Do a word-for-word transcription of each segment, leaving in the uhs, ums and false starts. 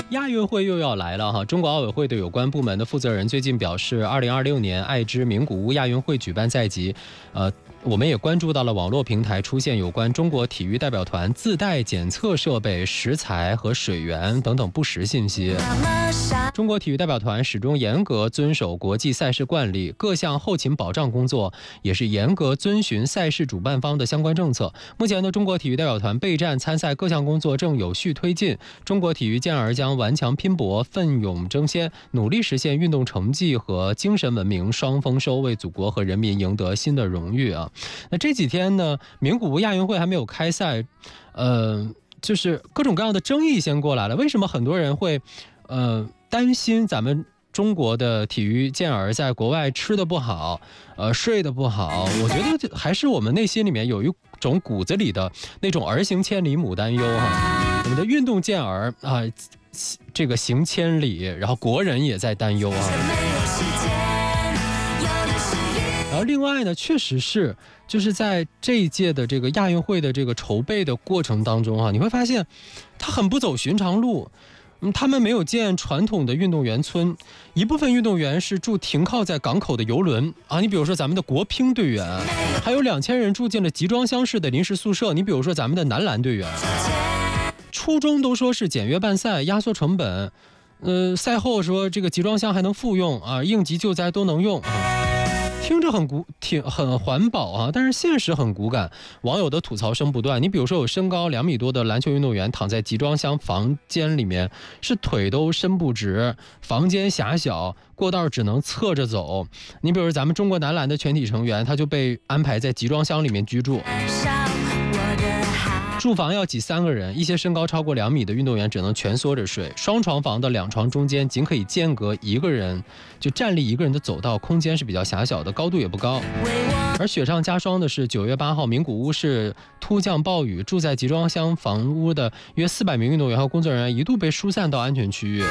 亚运会又要来了哈！中国奥委会的有关部门的负责人最近表示，二零二六年爱知名古屋亚运会举办在即，呃。我们也关注到了网络平台出现有关中国体育代表团自带检测设备、食材和水源等等不实信息。中国体育代表团始终严格遵守国际赛事惯例，各项后勤保障工作也是严格遵循赛事主办方的相关政策。目前呢，中国体育代表团备战参赛各项工作正有序推进。中国体育健儿将顽强拼搏、奋勇争先，努力实现运动成绩和精神文明双丰收，为祖国和人民赢得新的荣誉啊！那这几天呢，名古屋亚运会还没有开赛，呃，就是各种各样的争议先过来了。为什么很多人会，呃，担心咱们中国的体育健儿在国外吃的不好，呃，睡得不好？我觉得还是我们内心里面有一种骨子里的那种儿行千里母担忧哈。我们的运动健儿啊，这个行千里，然后国人也在担忧啊。然后另外呢，确实是就是在这一届的这个亚运会的这个筹备的过程当中啊，你会发现它很不走寻常路。嗯，他们没有建传统的运动员村，一部分运动员是住停靠在港口的游轮啊。你比如说咱们的国乒队员，还有两千人住进了集装箱式的临时宿舍。你比如说咱们的男篮队员，初衷都说是简约办赛，压缩成本。呃，赛后说这个集装箱还能复用啊，应急救灾都能用啊。听着很骨挺很环保啊，但是现实很骨感，网友的吐槽声不断。你比如说有身高两米多的篮球运动员躺在集装箱房间里面，是腿都伸不直，房间狭小，过道只能侧着走。你比如咱们中国男篮的全体成员，他就被安排在集装箱里面居住。住房要挤三个人，一些身高超过两米的运动员只能蜷缩着睡。双床房的两床中间仅可以间隔一个人，就站立一个人的走道，空间是比较狭小的，高度也不高。而雪上加霜的是，九月八号，名古屋市突降暴雨，住在集装箱房屋的约四百名运动员和工作人员一度被疏散到安全区域。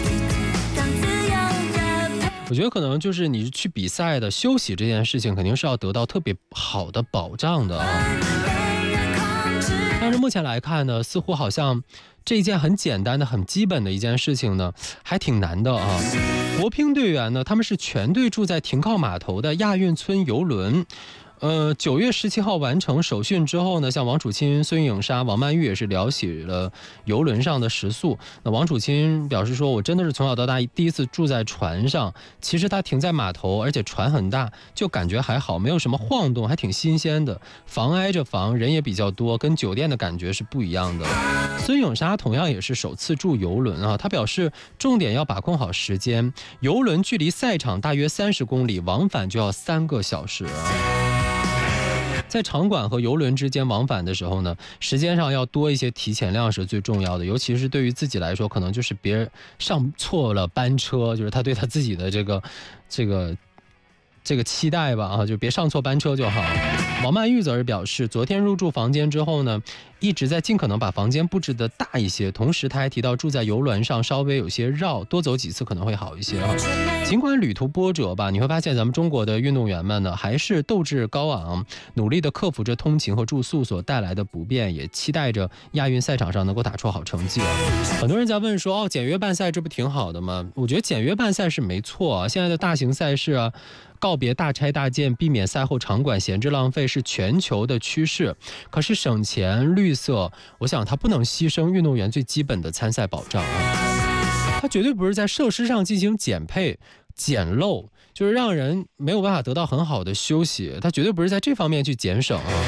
我觉得可能就是你去比赛的休息这件事情，肯定是要得到特别好的保障的啊。但是目前来看呢，似乎好像这一件很简单的、很基本的一件事情呢，还挺难的啊。国乒队员呢，他们是全队住在停靠码头的亚运村游轮。呃，九月十七号完成首训之后呢，像王楚钦、孙颖莎、王曼玉也是聊起了游轮上的食宿。那王楚钦表示说：“我真的是从小到大第一次住在船上，其实它停在码头，而且船很大，就感觉还好，没有什么晃动，还挺新鲜的。房挨着房，人也比较多，跟酒店的感觉是不一样的。”孙颖莎同样也是首次住游轮啊，她表示重点要把控好时间，游轮距离赛场大约三十公里，往返就要三个小时。在场馆和游轮之间往返的时候呢，时间上要多一些提前量是最重要的，尤其是对于自己来说，可能就是别人上错了班车，就是他对他自己的这个这个这个期待吧啊，就别上错班车就好。王曼玉则是表示，昨天入住房间之后呢，一直在尽可能把房间布置的大一些，同时他还提到住在游轮上稍微有些绕，多走几次可能会好一些啊。尽管旅途波折吧，你会发现咱们中国的运动员们呢，还是斗志高昂，努力的克服着通勤和住宿所带来的不便，也期待着亚运赛场上能够打出好成绩啊。很多人在问说，哦，简约办赛这不挺好的吗？我觉得简约办赛是没错啊，现在的大型赛事啊，告别大拆大建，避免赛后场馆闲置浪费是全球的趋势。可是省钱绿色，我想它不能牺牲运动员最基本的参赛保障啊。它绝对不是在设施上进行减配、简陋，就是让人没有办法得到很好的休息。它绝对不是在这方面去减省啊。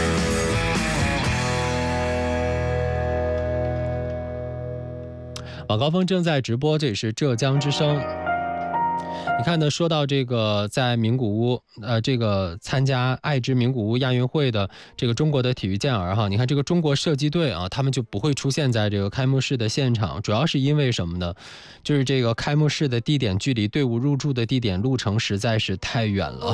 晚高峰正在直播，这里是浙江之声。你看呢，说到这个在名古屋呃这个参加爱知名古屋亚运会的这个中国的体育健儿哈，你看这个中国射击队啊，他们就不会出现在这个开幕式的现场，主要是因为什么呢？就是这个开幕式的地点距离队伍入住的地点路程实在是太远了。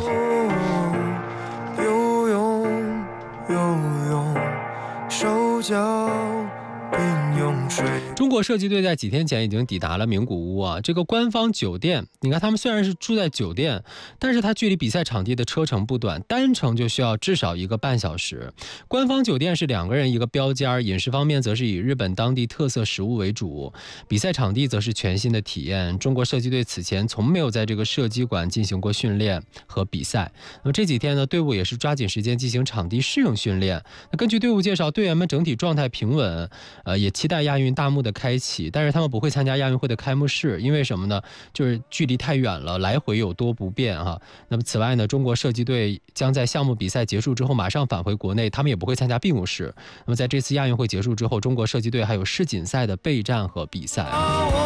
游泳游泳手脚并中国射击队在几天前已经抵达了名古屋啊，这个官方酒店，你看他们虽然是住在酒店，但是它距离比赛场地的车程不短，单程就需要至少一个半小时。官方酒店是两个人一个标间，饮食方面则是以日本当地特色食物为主，比赛场地则是全新的体验。中国射击队此前从没有在这个射击馆进行过训练和比赛，那么这几天呢，队伍也是抓紧时间进行场地适应训练。那根据队伍介绍，队员们整体状态平稳，呃，也期待亚运大幕的开启，但是他们不会参加亚运会的开幕式，因为什么呢？就是距离太远了，来回有多不便哈。那么此外呢，中国射击队将在项目比赛结束之后马上返回国内，他们也不会参加闭幕式。那么在这次亚运会结束之后，中国射击队还有世锦赛的备战和比赛。